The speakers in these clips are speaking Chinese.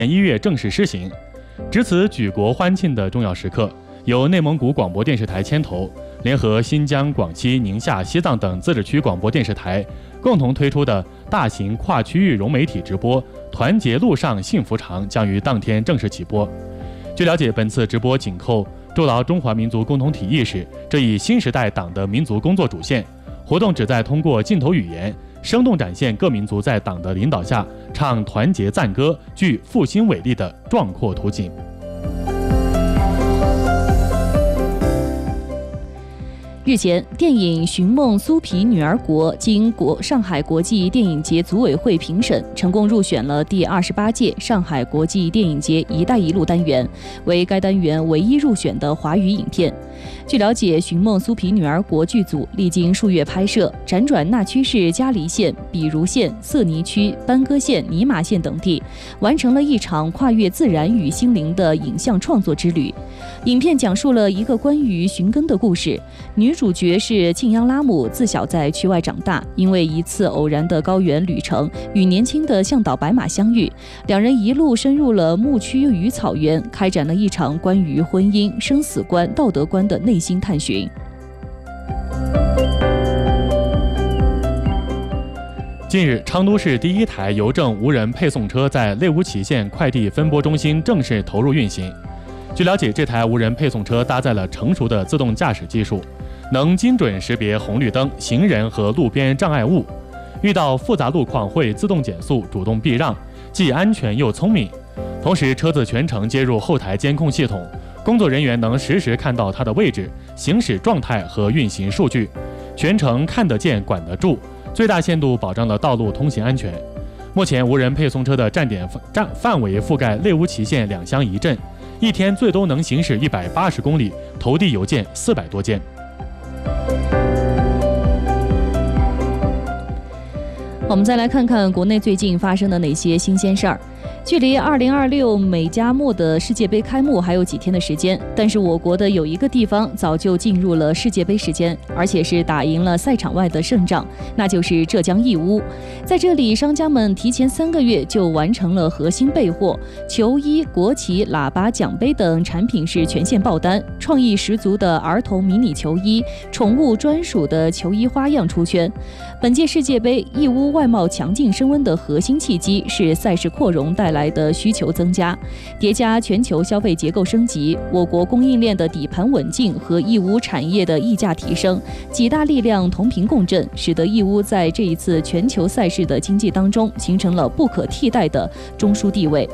1月正式施行。值此举国欢庆的重要时刻，由内蒙古广播电视台牵头，联合新疆、广西、宁夏、西藏等自治区广播电视台共同推出的大型跨区域融媒体直播“团结路上幸福长”将于当天正式起播。据了解，本次直播紧扣筑牢中华民族共同体意识这一新时代党的民族工作主线，活动旨在通过镜头语言，生动展现各民族在党的领导下唱团结赞歌、具复兴伟力的壮阔图景。 日前，电影《寻梦苏皮女儿国》经上海国际电影节组委会评审，成功入选了第28届上海国际电影节“一带一路”单元，为该单元唯一入选的华语影片。据了解，《寻梦苏皮女儿国》剧组历经数月拍摄，辗转那曲市、嘉黎县、比如县、色尼区、班戈县、尼玛县等地，完成了一场跨越自然与心灵的影像创作之旅。影片讲述了一个关于寻根的故事，女主角是庆央拉姆，自小在区外长大，因为一次偶然的高原旅程，与年轻的向导白马相遇，两人一路深入了牧区与草原，开展了一场关于婚姻、生死观、道德观的内心探寻。 近日，昌都市第一台邮政无人配送车在类乌祁县快递分拨中心正式投入运行。据了解，这台无人配送车搭载了成熟的自动驾驶技术，能精准识别红绿灯、行人和路边障碍物，遇到复杂路况会自动减速、主动避让，既安全又聪明。同时，车子全程接入后台监控系统，工作人员能实时看到它的位置、行驶状态和运行数据，全程看得见、管得住，最大限度保障了道路通行安全。目前，无人配送车的站点范围覆盖类乌祁县2乡1镇，一天最多能行驶180公里，投递邮件400多件。 我们再来看看国内最近发生的哪些新鲜事儿。距离2026美加墨的世界杯开幕还有几天的时间，但是我国的有一个地方早就进入了世界杯时间，而且是打赢了赛场外的胜仗，那就是浙江义乌。在这里，商家们提前3个月就完成了核心备货，球衣、国旗、喇叭、奖杯等产品是全线爆单，创意十足的儿童迷你球衣、宠物专属的球衣花样出圈。本届世界杯，义乌外贸强劲升温的核心契机是赛事扩容带来的需求增加，叠加全球消费结构升级，我国供应链的底盘稳定和义乌产业的溢价提升，几大力量同频共振，使得义乌在这一次全球赛事的经济当中形成了不可替代的中枢地位。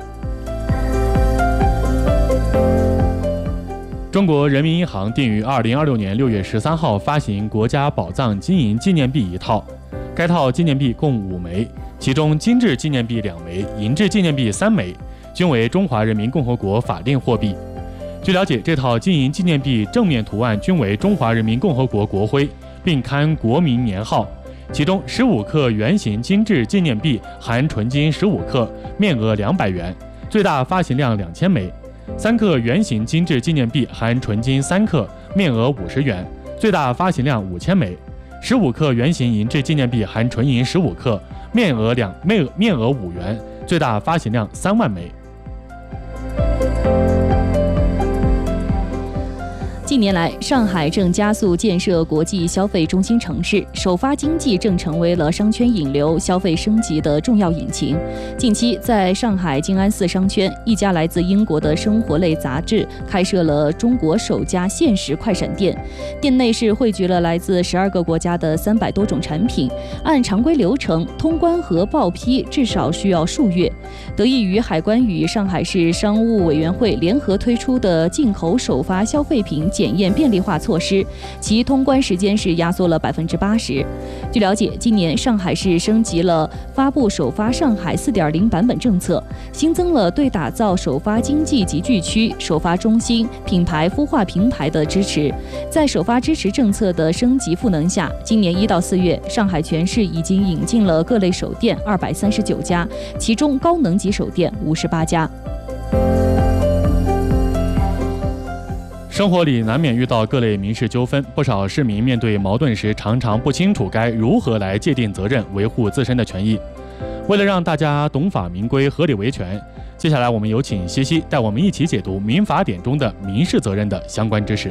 中国人民银行定于2026年6月13号发行国家宝藏金银纪念币1套，该套纪念币共5枚，其中金质纪念币2枚，银质纪念币3枚，均为中华人民共和国法定货币。据了解，这套金银纪念币正面图案均为中华人民共和国国徽，并刊国民年号。其中15克圆形金质纪念币含纯金15克，面额200元，最大发行量2000枚；3克圆形金质纪念币含纯金3克，面额50元，最大发行量5000枚；15克圆形银质纪念币含纯银15克，面额5元，最大发行量3万枚。 近年来，上海正加速建设国际消费中心城市，首发经济正成为了商圈引流、消费升级的重要引擎。近期，在上海静安寺商圈，一家来自英国的生活类杂志开设了中国首家限时快闪店，店内是汇聚了来自12个国家的300多种产品，按常规流程通关和报批至少需要数月。得益于海关与上海市商务委员会联合推出的进口首发消费品检验便利化措施，其通关时间是压缩了80%。据了解，今年上海市升级了发布首发上海4.0版本政策，新增了对打造首发经济集聚区、首发中心、品牌孵化平台的支持。在首发支持政策的升级赋能下，今年1到4月，上海全市已经引进了各类手店239家，其中高能级手店58家。 生活里难免遇到各类民事纠纷，不少市民面对矛盾时常常不清楚该如何来界定责任，维护自身的权益。为了让大家懂法明规、合理维权， 接下来我们有请西西带我们一起解读民法典中的民事责任的相关知识。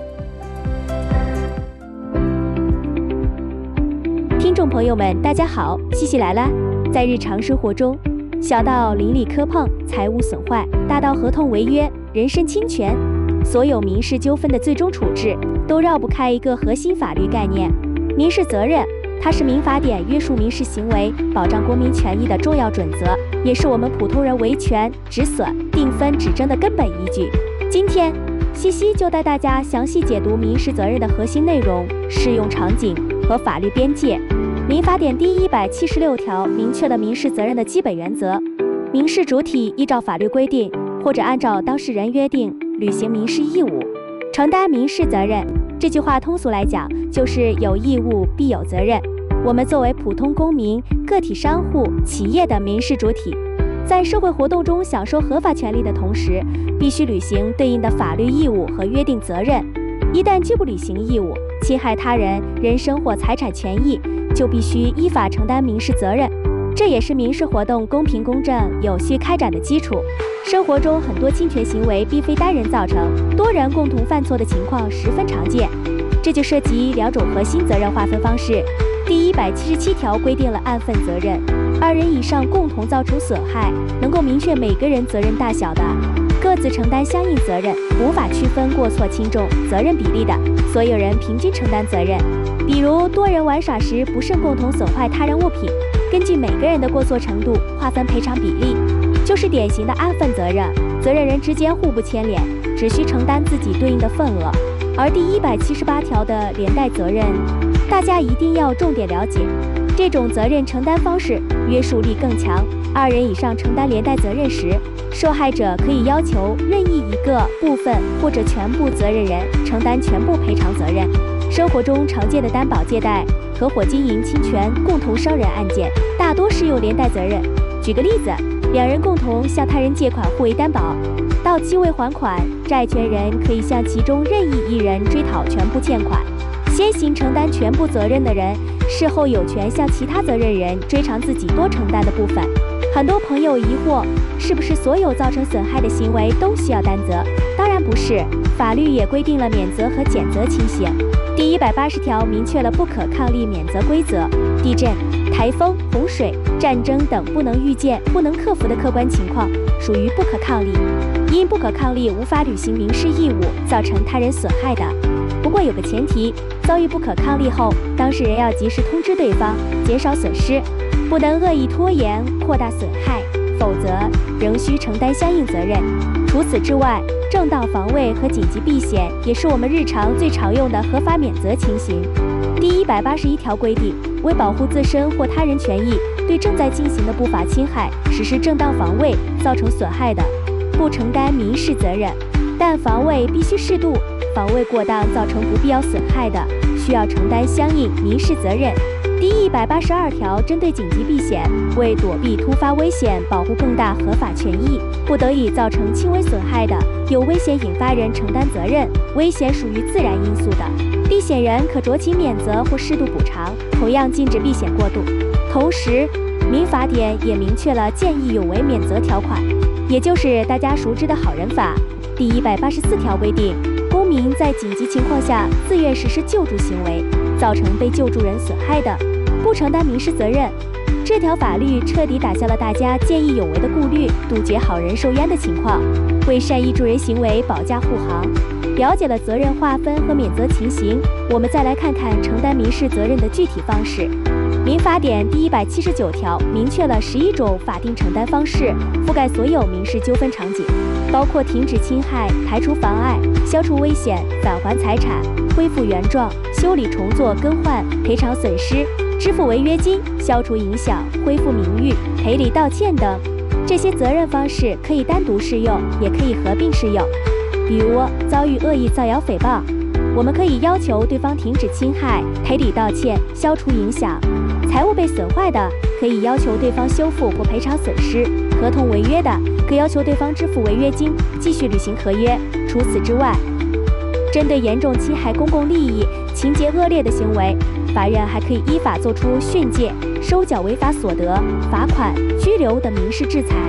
听众朋友们，大家好，西西来啦！在日常生活中，小到邻里磕碰、财物损坏，大到合同违约、人身侵权，所有民事纠纷的最终处置都绕不开一个核心法律概念——民事责任。它是民法典约束民事行为、保障公民权益的重要准则，也是我们普通人维权、止损、定分、止争的根本依据。今天，西西就带大家详细解读民事责任的核心内容、适用场景和法律边界。民法典第176条明确了民事责任的基本原则：民事主体依照法律规定或者按照当事人约定履行民事义务，承担民事责任。这句话通俗来讲，就是有义务必有责任。我们作为普通公民、个体商户、企业的民事主体，在社会活动中享受合法权利的同时，必须履行对应的法律义务和约定责任。一旦拒不履行义务，侵害他人人身或财产权益，就必须依法承担民事责任。这也是民事活动公平公正、有序开展的基础。生活中很多侵权行为并非单人造成，多人共同犯错的情况十分常见。这就涉及两种核心责任划分方式。第177条规定了按份责任，2人以上共同造成损害，能够明确每个人责任大小的，各自承担相应责任；无法区分过错轻重、责任比例的，所有人平均承担责任。比如多人玩耍时不慎共同损坏他人物品，根据每个人的过错程度划分赔偿比例，就是典型的按份责任，责任人之间互不牵连，只需承担自己对应的份额。而第178条的连带责任，大家一定要重点了解，这种责任承担方式约束力更强。2人以上承担连带责任时，受害者可以要求任意一个部分或者全部责任人承担全部赔偿责任。生活中常见的担保借贷、合伙经营侵权、共同伤人案件，大多适用连带责任。举个例子，2人共同向他人借款互为担保，到期未还款，债权人可以向其中任意一人追讨全部欠款。先行承担全部责任的人，事后有权向其他责任人追偿自己多承担的部分。很多朋友疑惑，是不是所有造成损害的行为都需要担责？当然不是，法律也规定了免责和减责情形。第180条明确了不可抗力免责规则，地震、台风、洪水、战争等不能预见、不能克服的客观情况，属于不可抗力。因不可抗力无法履行民事义务，造成他人损害的。不过有个前提，遭遇不可抗力后，当事人要及时通知对方，减少损失，不能恶意拖延，扩大损害，否则仍需承担相应责任。除此之外，正当防卫和紧急避险也是我们日常最常用的合法免责情形。第181条规定，为保护自身或他人权益，对正在进行的不法侵害实施正当防卫造成损害的，不承担民事责任，但防卫必须适度，防卫过当造成不必要损害的，需要承担相应民事责任。第182条针对紧急避险，为躲避突发危险，保护更大合法权益，不得已造成轻微损害的，由危险引发人承担责任。危险属于自然因素的，避险人可酌情免责或适度补偿，同样禁止避险过度。同时，民法典也明确了见义勇为免责条款，也就是大家熟知的好人法。第184条规定，公民在紧急情况下自愿实施救助行为，造成被救助人损害的，不承担民事责任。这条法律彻底打消了大家见义勇为的顾虑，杜绝好人受冤的情况，为善意助人行为保驾护航。了解了责任划分和免责情形，我们再来看看承担民事责任的具体方式。民法典第179条明确了11种法定承担方式，覆盖所有民事纠纷场景，包括停止侵害、排除妨碍、消除危险、返还财产、恢复原状、修理重做更换、赔偿损失、支付违约金、消除影响、恢复名誉、赔礼道歉等。这些责任方式可以单独适用，也可以合并适用。比如遭遇恶意造谣诽谤，我们可以要求对方停止侵害、赔礼道歉、消除影响；财物被损坏的，可以要求对方修复或赔偿损失；合同违约的，可要求对方支付违约金，继续履行合约。除此之外，针对严重侵害公共利益、情节恶劣的行为，法院还可以依法作出训诫、收缴违法所得、罚款、拘留等民事制裁。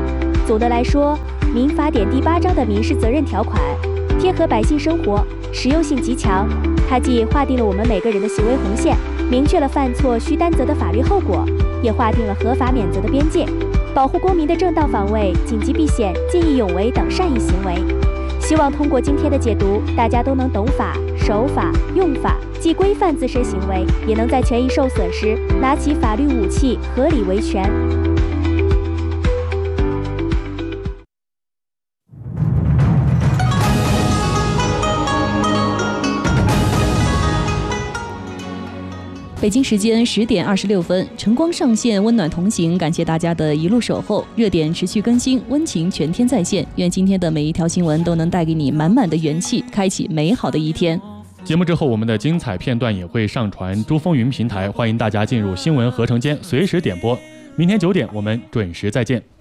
总的来说，民法典第8章的民事责任条款贴合百姓生活，实用性极强。它既划定了我们每个人的行为红线，明确了犯错需担责的法律后果，也划定了合法免责的边界，保护公民的正当防卫、紧急避险、见义勇为等善意行为。希望通过今天的解读，大家都能懂法、守法、用法，既规范自身行为，也能在权益受损时拿起法律武器，合理维权。 北京时间10点26分，晨光上线，温暖同行，感谢大家的一路守候，热点持续更新，温情全天在线。愿今天的每一条新闻都能带给你满满的元气，开启美好的一天。 节目之后，我们的精彩片段也会上传珠风云平台，欢迎大家进入新闻合成间，随时点播。明天9点，我们准时再见。